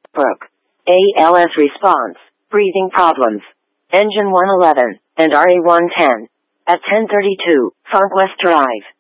Brook. ALS response. Breathing problems. Engine 111 and RA 110. At 1032, Funk West Drive.